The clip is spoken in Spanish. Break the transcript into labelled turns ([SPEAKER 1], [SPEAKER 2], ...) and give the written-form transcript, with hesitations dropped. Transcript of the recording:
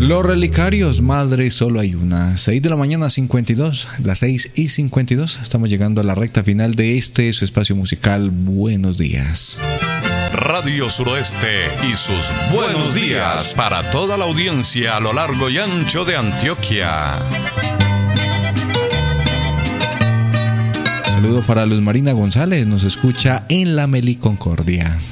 [SPEAKER 1] Los Relicarios, Madre solo hay una. 6 de la mañana 52, las 6:52. Estamos llegando a la recta final de su espacio musical. Buenos días.
[SPEAKER 2] Radio Suroeste y sus buenos días para toda la audiencia a lo largo y ancho de Antioquia.
[SPEAKER 1] Saludo para Luz Marina González, nos escucha en la Meliconcordia.